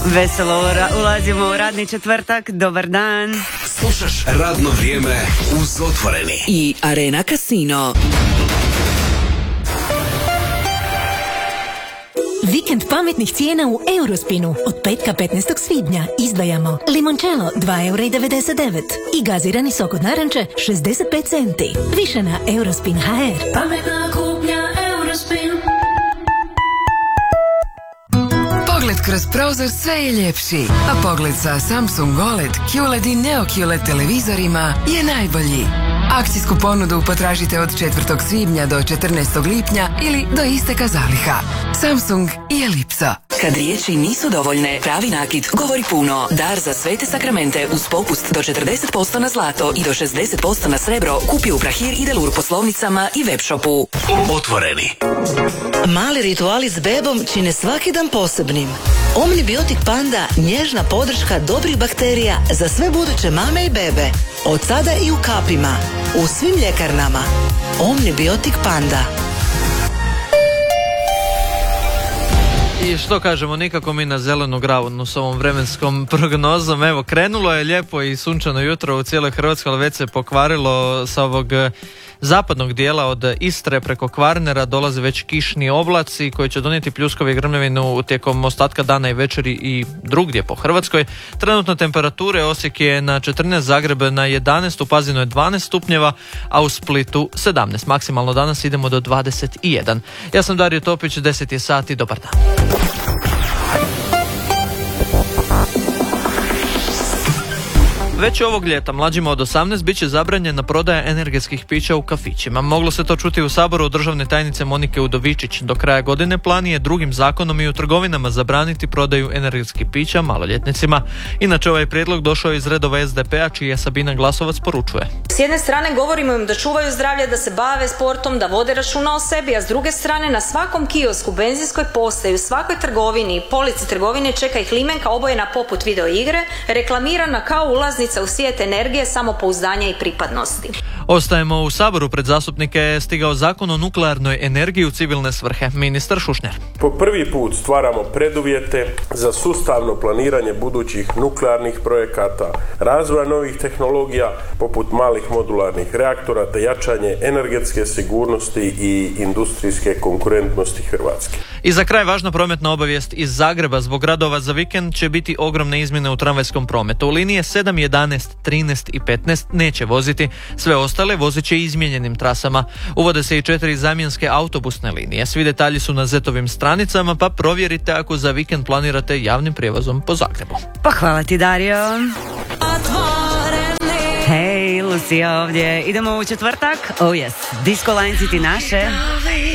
Veselo ulazimo u radni četvrtak, dobar dan. Slušaš radno vrijeme uz Otvoreni i Arena Casino. Vikend pametnih cijena u Eurospinu. Od petka 15. svibnja izdvajamo limoncello 2,99 i gazirani sok od naranče 65 centi. Više na Eurospin.hr. Pametna kupnja Eurospin. Pogled kroz prozor sve je ljepši, a pogled sa Samsung OLED, QLED i Neo QLED televizorima je najbolji. Akcijsku ponudu potražite od 4. svibnja do 14. lipnja ili do isteka zaliha. Samsung i Ellipsa. Kad riječi nisu dovoljne, pravi nakit govori puno. Dar za svete sakramente uz popust do 40% na zlato i do 60% na srebro kupi u Prahir i Delur poslovnicama i web shopu. Otvoreni. Mali rituali s bebom čine svaki dan posebnim. Omnibiotik Panda, nježna podrška dobrih bakterija za sve buduće mame i bebe. Od sada i u kapima. U svim ljekarnama. Omnibiotik Panda. I što kažemo, nikako mi na zelenu gravunu s ovom vremenskom prognozom. Evo, krenulo je lijepo i sunčano jutro u cijeloj Hrvatskoj, ali već se pokvarilo sa ovog zapadnog dijela od Istre preko Kvarnera. Dolaze već kišni oblaci koji će donijeti pljuskove i grmljavinu tijekom ostatka dana i večeri i drugdje po Hrvatskoj. Trenutno temperature: Osijek je na 14, Zagreb na 11, u Pazinu je 12 stupnjeva, a u Splitu 17. Maksimalno danas idemo do 21. Ja sam Dario Topić, 10 je sati, dobar dan. Već ovog ljeta mlađima od 18 bit će zabranjena prodaja energetskih pića u kafićima. Moglo se to čuti u Saboru od državne tajnice Monike Udovičić. Do kraja godine plan je drugim zakonom i u trgovinama zabraniti prodaju energetskih pića maloljetnicima. Inače, ovaj prijedlog došao iz redova SDP-a, čiji je Sabina Glasovac poručuje. S jedne strane govorimo im da čuvaju zdravlje, da se bave sportom, da vode računa o sebi, a s druge strane na svakom kiosku, benzinskoj postaji, u svakoj trgovini i polici trgovine čeka ih limenka obojena poput video igre, reklamirana kao ulaznica u svijet energije, samopouzdanja i pripadnosti. Ostajemo u Saboru. Pred zastupnike je stigao zakon o nuklearnoj energiji u civilne svrhe. Ministar Šušnjar. Po prvi put stvaramo preduvjete za sustavno planiranje budućih nuklearnih projekata, razvoja novih tehnologija poput malih modularnih reaktora te jačanje energetske sigurnosti i industrijske konkurentnosti Hrvatske. I za kraj važna prometna obavijest iz Zagreba. Zbog radova za vikend će biti ogromne izmjene u tramvajskom prometu. U linije 7, 11, 13 i 15 neće voziti. Sve ostale vozit će izmijenjenim trasama. Uvode se i 4 zamjenske autobusne linije. Svi detalji su na Zetovim stranicama, pa provjerite ako za vikend planirate javnim prijevozom po Zagrebu. Pa hvala ti, Dario. Hej, Lucija ovdje. Idemo u četvrtak. Oh yes, Disco Line City naše.